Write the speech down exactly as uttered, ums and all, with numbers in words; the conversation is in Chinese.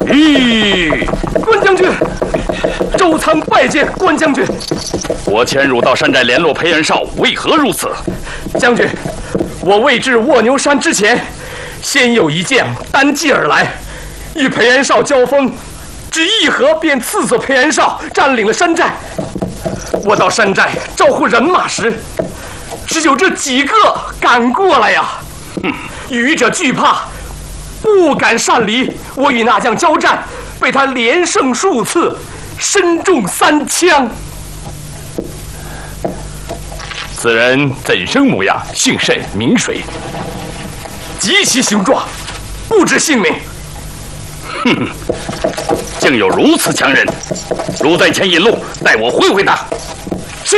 咦，关将军，周仓拜见关将军。 我潜入到山寨联络裴元绍，为何如此？ 将军，我未至卧牛山之前，先有一将单骑而来，与裴元绍交锋，只一合便刺死裴元绍，占领了山寨。我到山寨招呼人马时，只有这几个赶过来呀。 哼， 余者惧怕，不敢擅离。我与那将交战，被他连胜数次，身中三枪。 此人怎生模样？姓甚名谁？ 极其雄壮，不知姓名。 哼，竟有如此强人！汝在前引路，带我会会他。